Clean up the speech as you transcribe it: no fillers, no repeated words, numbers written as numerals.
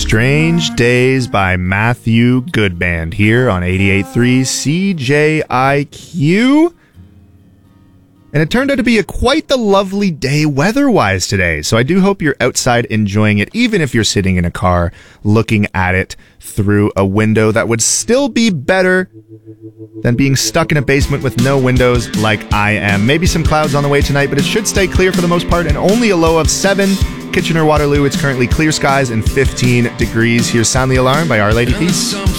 Strange Days by Matthew Goodband here on 88.3 CJIQ. And it turned out to be quite the lovely day weather-wise today, so I do hope you're outside enjoying it, even if you're sitting in a car looking at it through a window. That would still be better than being stuck in a basement with no windows like I am. Maybe some clouds on the way tonight, but it should stay clear for the most part, and only a low of 7. Kitchener-Waterloo, it's currently clear skies and 15 degrees. Here's Sound the Alarm by Our Lady Peace.